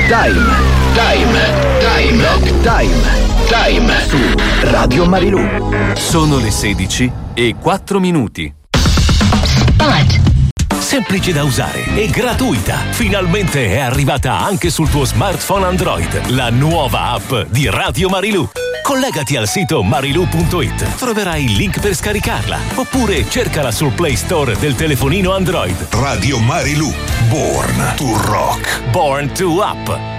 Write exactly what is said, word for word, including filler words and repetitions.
Time. Time. Time. Rock Time. Time su Radio Marilù. Sono le sedici e quattro minuti. Spot. Semplice da usare e gratuita. Finalmente è arrivata anche sul tuo smartphone Android la nuova app di Radio Marilù. Collegati al sito marilù punto it, troverai il link per scaricarla, oppure cercala sul Play Store del telefonino Android. Radio Marilù, born to rock. Born to Up.